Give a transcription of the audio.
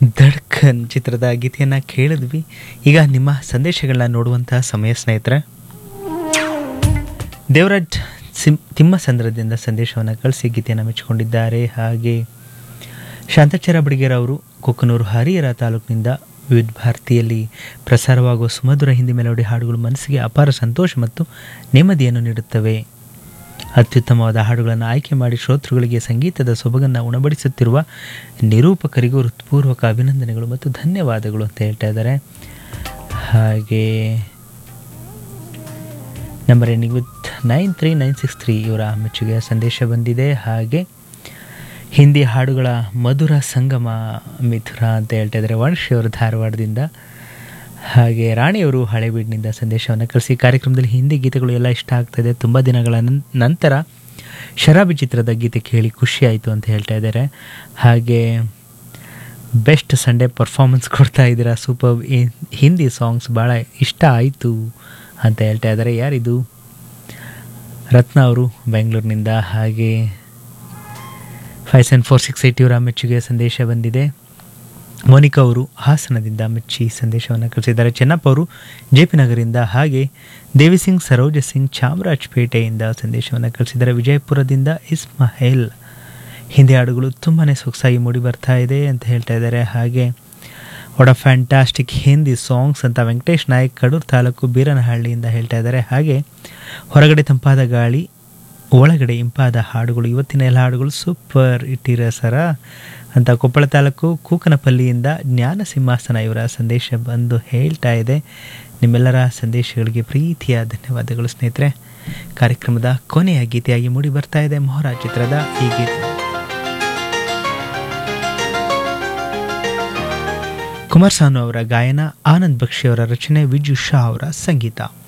ಧಡ್ಕನ್ ಚಿತ್ರದ ಗೀತೆಯನ್ನು ಕೇಳಿದ್ವಿ. ಈಗ ನಿಮ್ಮ ಸಂದೇಶಗಳನ್ನ ನೋಡುವಂತಹ ಸಮಯ ಸ್ನೇಹಿತರೆ. ದೇವರಾಜ್ ತಿಮ್ಮಸಂದ್ರದಿಂದ ಸಂದೇಶವನ್ನು ಕಳಿಸಿ ಗೀತೆಯನ್ನು ಮೆಚ್ಚಿಕೊಂಡಿದ್ದಾರೆ. ಹಾಗೆ ಶಾಂತಚರ ಬಡಿಗೇರ್ ಅವರು ಕೊಕ್ಕನೂರು ಹರಿಹರ ತಾಲೂಕಿನಿಂದ ವಿವಿಧ ಭಾರತಿಯಲ್ಲಿ ಪ್ರಸಾರವಾಗುವ ಸುಮಧುರ ಹಿಂದಿ ಮೆಲೋಡಿ ಹಾಡುಗಳು ಮನಸ್ಸಿಗೆ ಅಪಾರ ಸಂತೋಷ ಮತ್ತು ನೆಮ್ಮದಿಯನ್ನು ನೀಡುತ್ತವೆ. ಅತ್ಯುತ್ತಮವಾದ ಹಾಡುಗಳನ್ನು ಆಯ್ಕೆ ಮಾಡಿ ಶ್ರೋತೃಗಳಿಗೆ ಸಂಗೀತದ ಸೊಬಗನ್ನು ಉಣಬಡಿಸುತ್ತಿರುವ ನಿರೂಪಕರಿಗೂ ಹೃತ್ಪೂರ್ವಕ ಅಭಿನಂದನೆಗಳು ಮತ್ತು ಧನ್ಯವಾದಗಳು ಅಂತ ಹೇಳ್ತಾ ಇದ್ದಾರೆ. ಹಾಗೆ ನಂಬರ್ ಎಂಡಿಂಗ್ ವಿತ್ 93963 ಇವರ ಮೆಚ್ಚುಗೆಯ ಸಂದೇಶ ಬಂದಿದೆ. ಹಾಗೆ ಹಿಂದಿ ಹಾಡುಗಳ ಮಧುರ ಸಂಗಮ ಮಿಥುರ ಅಂತ ಹೇಳ್ತಾ ಇದ್ದಾರೆ ವಂಶಿಯವರು ಧಾರವಾಡದಿಂದ. ಹಾಗೆ ರಾಣಿಯವರು ಹಳೇಬೀಡಿನಿಂದ ಸಂದೇಶವನ್ನು ಕಳಿಸಿ ಕಾರ್ಯಕ್ರಮದಲ್ಲಿ ಹಿಂದಿ ಗೀತೆಗಳು ಎಲ್ಲ ಇಷ್ಟ ಆಗ್ತಾಯಿದೆ. ತುಂಬ ದಿನಗಳ ನಂತರ ಶರಾಬಿ ಚಿತ್ರದ ಗೀತೆ ಕೇಳಿ ಖುಷಿಯಾಯಿತು ಅಂತ ಹೇಳ್ತಾ ಇದ್ದಾರೆ. ಹಾಗೆ ಬೆಸ್ಟ್ ಸಂಡೇ ಪರ್ಫಾರ್ಮೆನ್ಸ್ ಕೊಡ್ತಾ ಇದ್ದೀರಾ, ಸೂಪರ್ ಹಿಂದಿ ಸಾಂಗ್ಸ್ ಭಾಳ ಇಷ್ಟ ಆಯಿತು ಅಂತ ಹೇಳ್ತಾ ಇದ್ದಾರೆ. ಯಾರಿದು? ರತ್ನ ಅವರು ಬೆಂಗಳೂರಿನಿಂದ. ಹಾಗೆ 57468 ಇವರ ಮೆಚ್ಚುಗೆಯ ಸಂದೇಶ ಬಂದಿದೆ. ಮೋನಿಕಾ ಅವರು ಹಾಸನದಿಂದ ಮೆಚ್ಚಿ ಸಂದೇಶವನ್ನು ಕಳಿಸಿದ್ದಾರೆ. ಚೆನ್ನಪ್ಪ ಅವರು JP ನಗರಿಂದ. ಹಾಗೆ ದೇವಿಸಿಂಗ್ ಸರೋಜ ಸಿಂಗ್ ಚಾಮರಾಜಪೇಟೆಯಿಂದ ಸಂದೇಶವನ್ನು ಕಳಿಸಿದ್ದಾರೆ. ವಿಜಯಪುರದಿಂದ ಇಸ್ಮಾಹೇಲ್ ಹಿಂದಿ ಹಾಡುಗಳು ತುಂಬಾ ಸೊಗಸಾಗಿ ಮೂಡಿ ಬರ್ತಾ ಇದೆ ಅಂತ ಹೇಳ್ತಾ ಇದ್ದಾರೆ. ಹಾಗೆ what a fantastic Hindi songs ಅಂತ ವೆಂಕಟೇಶ್ ನಾಯಕ್ ಕಡೂರು ತಾಲೂಕು ಬೀರನಹಳ್ಳಿಯಿಂದ ಹೇಳ್ತಾ ಇದ್ದಾರೆ. ಹಾಗೆ ಹೊರಗಡೆ ತಂಪಾದ ಗಾಳಿ, ಒಳಗಡೆ ಇಂಪಾದ ಹಾಡುಗಳು, ಇವತ್ತಿನ ಎಲ್ಲ ಹಾಡುಗಳು ಸೂಪರ್ ಇಟ್ಟಿರ ಸರ ಅಂತ ಕೊಪ್ಪಳ ತಾಲೂಕು ಕೂಕನಪಲ್ಲಿಯಿಂದ ಜ್ಞಾನ ಸಿಂಹಾಸನ ಇವರ ಸಂದೇಶ ಬಂದು ಹೇಳ್ತಾ ಇದೆ. ನಿಮ್ಮೆಲ್ಲರ ಸಂದೇಶಗಳಿಗೆ ಪ್ರೀತಿಯ ಧನ್ಯವಾದಗಳು ಸ್ನೇಹಿತರೆ. ಕಾರ್ಯಕ್ರಮದ ಕೊನೆಯ ಗೀತೆಯಾಗಿ ಮೂಡಿ ಬರ್ತಾ ಇದೆ ಮೊಹರಾ ಚಿತ್ರದ ಈ ಗೀತೆ. ಕುಮಾರ್ ಸಾನು ಅವರ ಗಾಯನ, ಆನಂದ್ ಬಕ್ಷಿ ಅವರ ರಚನೆ, ವಿಜು ಶಾ ಅವರ ಸಂಗೀತ.